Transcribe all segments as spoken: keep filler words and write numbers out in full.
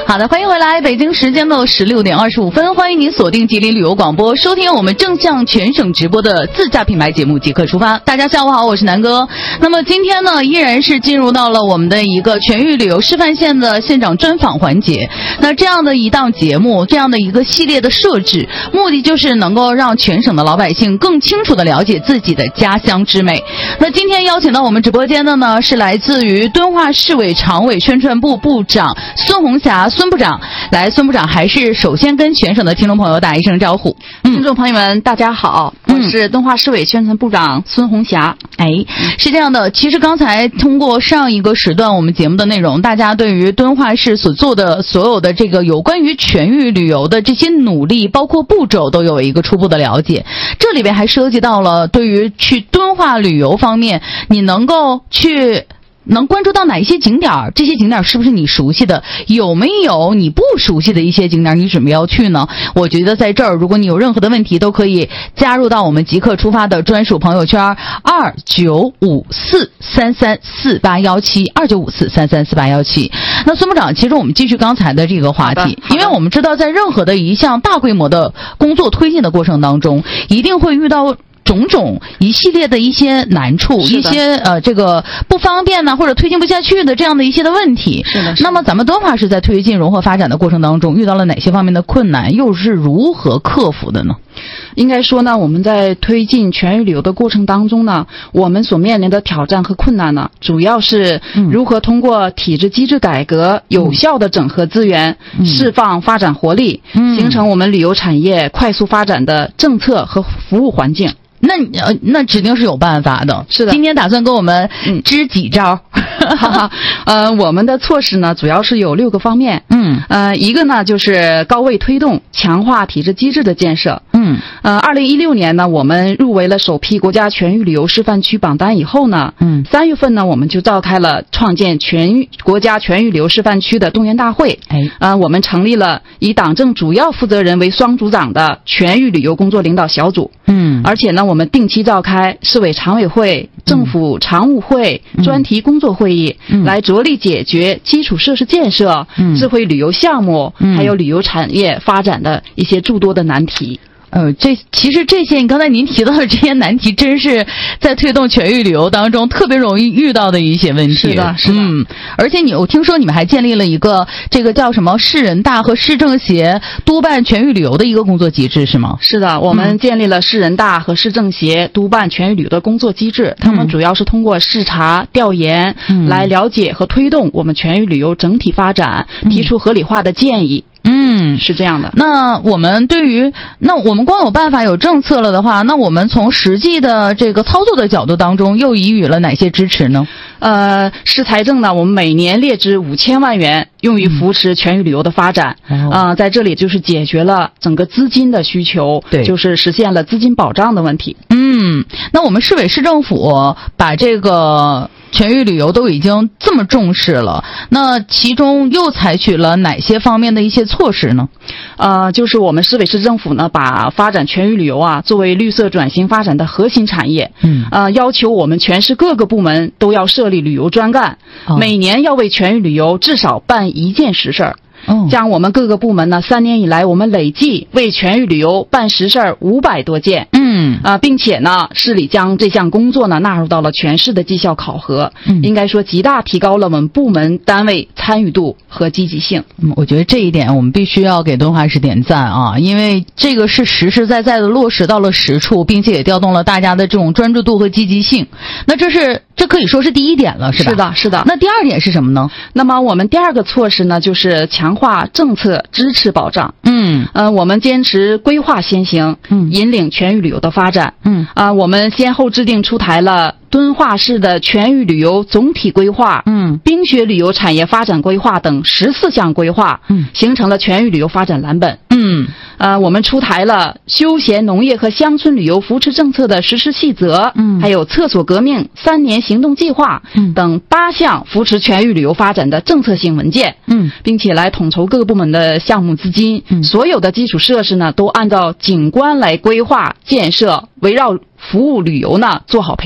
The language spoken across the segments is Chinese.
好的，欢迎回来，北京时间的十六点二十五分，欢迎您锁定吉林旅游广播，收听我们正向全省直播的自驾品牌节目《即刻出发》。大家下午好，我是南哥。那么今天呢，依然是进入到了我们的一个全域旅游示范县的县长专访环节。那这样的一档节目，这样的一个系列的设置，目的就是能够让全省的老百姓更清楚地了解自己的家乡之美。那今天邀请到我们直播间的呢，是来自于敦化市委常委宣传部部长孙红霞孙部长。来，孙部长还是首先跟全省的听众朋友打一声招呼。 嗯、听众朋友们大家好，我是敦化市委宣传部长孙红霞。 哎，是这样的，其实刚才通过上一个时段我们节目的内容，大家对于敦化市所做的所有的这个有关于全域旅游的这些努力，包括步骤都有一个初步的了解。这里边还涉及到了对于去敦化旅游方面，你能够去能关注到哪一些景点，这些景点是不是你熟悉的，有没有你不熟悉的一些景点你准备要去呢？我觉得在这儿如果你有任何的问题，都可以加入到我们即刻出发的专属朋友圈二九五四三三四八一七 二九五四三三四八一七。那孙部长，其实我们继续刚才的这个话题，因为我们知道在任何的一项大规模的工作推进的过程当中，一定会遇到种种一系列的一些难处，一些呃这个不方便呢，或者推进不下去的这样的一些的问题。 是的。 那么咱们敦化市在推进融合发展的过程当中，遇到了哪些方面的困难，又是如何克服的呢？ 应该说呢，我们在推进全域旅游的过程当中呢，我们所面临的挑战和困难呢，主要是如何通过体制机制改革，嗯、有效的整合资源，嗯、释放发展活力，嗯、形成我们旅游产业快速发展的政策和服务环境。 那呃，那指定是有办法的。 是的， 今天打算跟我们支几招？ 嗯、呃，我们的措施呢，主要是有六个方面。嗯，呃，一个呢就是高位推动强化体制机制的建设。嗯，呃，二零一六年呢，我们入围了首批国家全域旅游示范区榜单以后呢，嗯，三月份呢，我们就召开了创建全域国家全域旅游示范区的动员大会。哎，呃，我们成立了以党政主要负责人为双组长的全域旅游工作领导小组。嗯，而且呢，我们定期召开市委常委会、政府常务会、嗯、专题工作会议，嗯、来着力解决基础设施建设、嗯、智慧旅游项目、嗯、还有旅游产业发展的一些诸多的难题。 呃，这其实这些你刚才您提到的这些难题，真是在推动全域旅游当中特别容易遇到的一些问题。 是的，是的。 嗯，而且你我听说你们还建立了一个这个叫什么市人大和市政协督办全域旅游的一个工作机制，是吗？ 是的，我们建立了市人大和市政协督办全域旅游的工作机制，嗯、他们主要是通过视察、调研、嗯、来了解和推动我们全域旅游整体发展，嗯、提出合理化的建议。嗯，是这样的。 那我们对于那我们光有办法有政策了的话，那我们从实际的这个操作的角度当中，又给予了哪些支持呢？ 呃，市财政呢，我们每年列支五千万元用于扶持全域旅游的发展。嗯、呃，在这里就是解决了整个资金的需求，对，就是实现了资金保障的问题。 嗯，那我们市委市政府把这个全域旅游都已经这么重视了，那其中又采取了哪些方面的一些措施呢？ 呃，就是我们市委市政府呢，把发展全域旅游啊作为绿色转型发展的核心产业。嗯，呃，要求我们全市各个部门都要设立旅游专干，哦、每年要为全域旅游至少办一件实事儿。哦，像我们各个部门呢，三年以来我们累计为全域旅游办实事儿五百多件。嗯，啊、呃，并且呢，市里将这项工作呢纳入到了全市的绩效考核。嗯，应该说极大提高了我们部门单位参与度和积极性。 嗯，我觉得这一点我们必须要给敦化市点赞啊，因为这个是实实在在的落实到了实处，并且也调动了大家的这种专注度和积极性。那这是这可以说是第一点了，是吧？ 是的，是的。 那第二点是什么呢？ 那么我们第二个措施呢，就是强化政策支持保障。嗯，呃，我们坚持规划先行，嗯，引领全域旅游的发展。嗯，啊、呃，我们先后制定出台了敦化市的全域旅游总体规划、嗯，冰雪旅游产业发展规划等十四项规划，嗯，形成了全域旅游发展蓝本。嗯，呃，我们出台了休闲农业和乡村旅游扶持政策的实施细则，嗯，还有厕所革命三年行动计划，嗯，等八项扶持全域旅游发展的政策性文件，嗯，并且来统筹各个部门的项目资金，嗯，所有的基础设施呢都按照景观来规划建设，围绕服务旅游呢做好配套。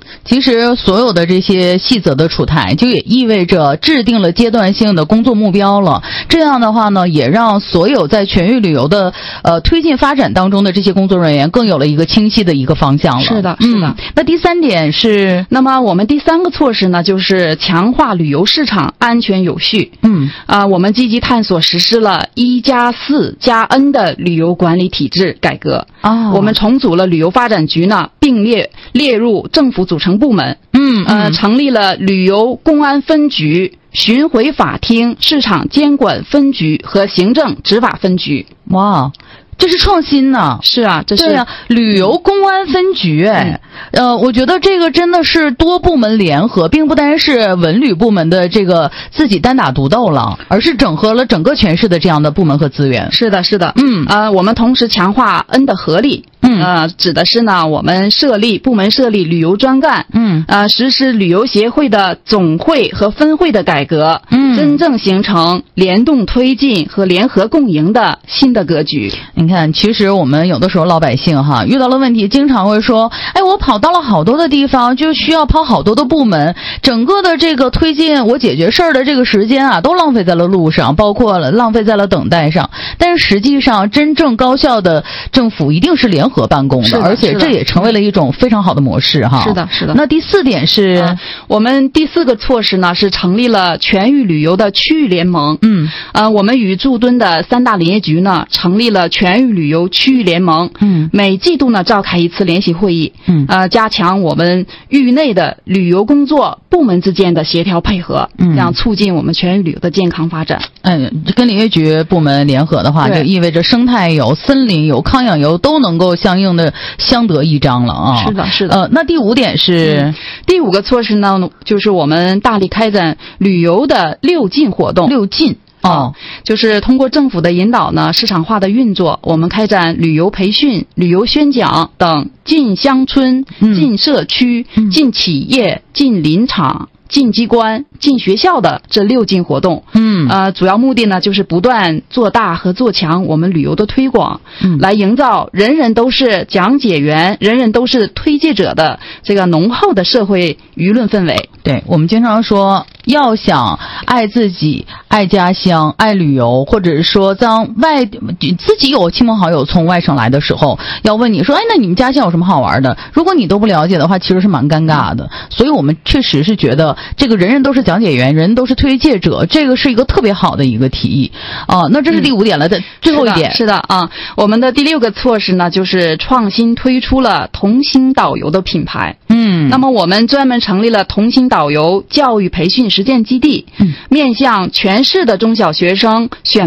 其实所有的这些细则的出台，就也意味着制定了阶段性的工作目标了。这样的话呢，也让所有在全域旅游的呃推进发展当中的这些工作人员更有了一个清晰的一个方向了。 是的，是的。 嗯、那第三点是， 那么我们第三个措施呢，就是强化旅游市场安全有序。 嗯啊、呃，我们积极探索实施了一加四加 N 的旅游管理体制改革。 哦， 我们重组了旅游发展局呢，并列列入政府组成部门。 嗯呃，成立了旅游公安分局、巡回法庭、市场监管分局和行政执法分局。 哇，这是创新呢。 是啊，这是对啊，旅游公安分局，哎、嗯，呃，我觉得这个真的是多部门联合，并不单是文旅部门的这个自己单打独斗了，而是整合了整个全市的这样的部门和资源。 是的，是的， 嗯， 呃，我们同时强化 N 的合力。 嗯， 呃，指的是呢，我们设立部门设立旅游专干， 嗯， 呃，实施旅游协会的总会和分会的改革， 嗯， 真正形成联动推进和联合共赢的新的格局。 你看，其实我们有的时候老百姓哈遇到了问题，经常会说，哎，我跑到了好多的地方，就需要跑好多的部门，整个的这个推进我解决事儿的这个时间啊，都浪费在了路上，包括了浪费在了等待上。但是实际上，真正高效的政府一定是联合办公的， 的而且这也成为了一种非常好的模式哈。 是的，是的。 那第四点是、 呃，我们第四个措施呢是成立了全域旅游的区域联盟。 嗯， 呃，我们与驻敦的三大林业局呢成立了全域旅游区域联盟。 嗯， 每季度呢召开一次联席会议。 嗯， 呃，加强我们域内的旅游工作部门之间的协调配合， 嗯， 这样促进我们全域旅游的健康发展。 嗯，跟林业局部门联合的话，就意味着生态游、森林游、康养游都能够相应的相得益彰了啊！ 是的，是的。 呃，那第五点是、 嗯、第五个措施呢，就是我们大力开展旅游的六进活动。 六进哦， 就是通过政府的引导呢，市场化的运作，我们开展旅游培训、旅游宣讲等进乡村、 嗯、 进社区、 嗯、 进企业、进林场、进机关、进学校的这六进活动。 嗯， 呃，主要目的呢，就是不断做大和做强我们旅游的推广， 嗯， 来营造人人都是讲解员、人人都是推介者的这个浓厚的社会舆论氛围。 对，我们经常说，要想爱自己、爱家乡、爱旅游，或者是说当外自己有亲朋好友从外省来的时候，要问你说，哎，那你们家乡有什么好玩的？如果你都不了解的话，其实是蛮尴尬的。所以我们确实是觉得，这个人人都是讲解员，人人都是推介者，这个是一个特别好的一个提议啊。那这是第五点了的、嗯、最后一点。 是的，是的啊。我们的第六个措施呢，就是创新推出了同心导游的品牌。 嗯， 那么我们专门成立了同心导游教育培训实践基地， 嗯， 面向全市的中小学生选